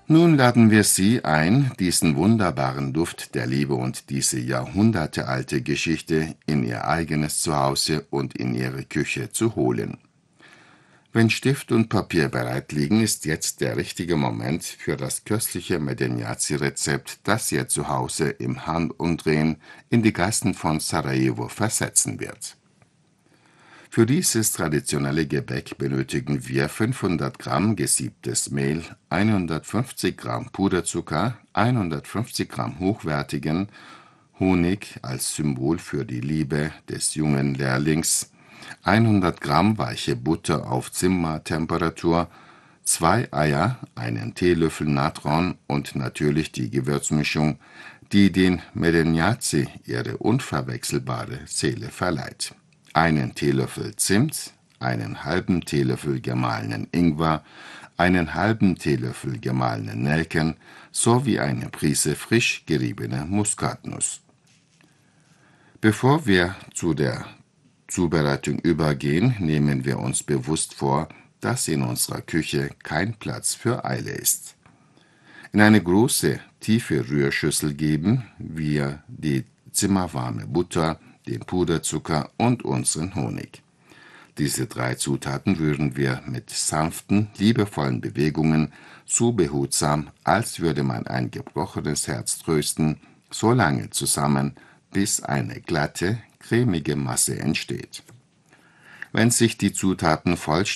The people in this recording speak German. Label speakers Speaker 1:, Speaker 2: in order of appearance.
Speaker 1: Nun laden wir Sie ein, diesen wunderbaren Duft der Liebe und diese jahrhundertealte Geschichte in Ihr eigenes Zuhause und in Ihre Küche zu holen. Wenn Stift und Papier bereit liegen, ist jetzt der richtige Moment für das köstliche Medenyaci-Rezept, das Ihr Zuhause im Handumdrehen in die Gassen von Sarajevo versetzen wird. Für dieses traditionelle Gebäck benötigen wir 500 Gramm gesiebtes Mehl, 150 Gramm Puderzucker, 150 Gramm hochwertigen Honig als Symbol für die Liebe des jungen Lehrlings, 100 Gramm weiche Butter auf Zimmertemperatur, 2 Eier, einen Teelöffel Natron und natürlich die Gewürzmischung, die den Medenyaci ihre unverwechselbare Seele verleiht. Einen Teelöffel Zimt, einen halben Teelöffel gemahlenen Ingwer, einen halben Teelöffel gemahlenen Nelken sowie eine Prise frisch geriebene Muskatnuss. Bevor wir zu der Zubereitung übergehen, nehmen wir uns bewusst vor, dass in unserer Küche kein Platz für Eile ist. In eine große, tiefe Rührschüssel geben wir die zimmerwarme Butter, den Puderzucker und unseren Honig. Diese 3 Zutaten rühren wir mit sanften, liebevollen Bewegungen so behutsam, als würde man ein gebrochenes Herz trösten, so lange zusammen, bis eine glatte, cremige Masse entsteht. Wenn sich die Zutaten vollständig